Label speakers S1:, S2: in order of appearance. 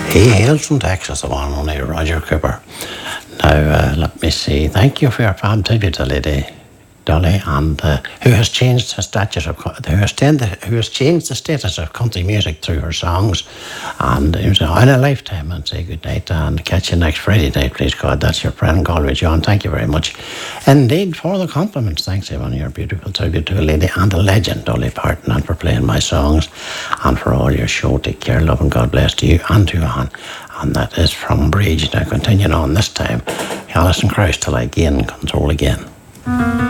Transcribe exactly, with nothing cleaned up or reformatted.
S1: He hails from Texas, the one and only Roger Cooper. Now, uh, let me see. Thank you for your fab tribute to Lady Dolly, and uh, who has changed the status of who has, tend, who has changed the status of country music through her songs, and it was in a lifetime. And say good night and catch you next Friday night, please God. That's your friend Galway John. Thank you very much indeed for the compliments. Thanks, Evan, your beautiful tribute to a lady and a legend, Dolly Parton, and for playing my songs and for all your show. Take care, love, and God bless to you and to Johan. And that is from Bridge. Now continuing on this time, Alison Krauss till I gain control again.